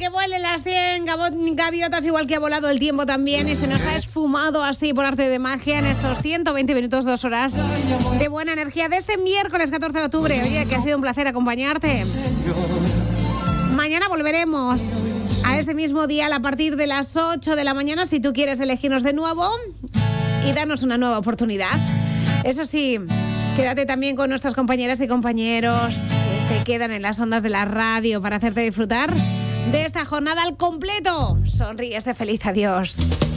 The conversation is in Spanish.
que vuelen las 100 gaviotas igual que ha volado el tiempo también y se nos ha esfumado así por arte de magia en estos 120 minutos, 2 horas de buena energía de este miércoles 14 de octubre. Oye, que ha sido un placer acompañarte. Mañana volveremos a este mismo día a partir de las 8 de la mañana si tú quieres elegirnos de nuevo y darnos una nueva oportunidad. Eso sí, quédate también con nuestras compañeras y compañeros que se quedan en las ondas de la radio para hacerte disfrutar de esta jornada al completo. Sonríe, sé feliz, adiós.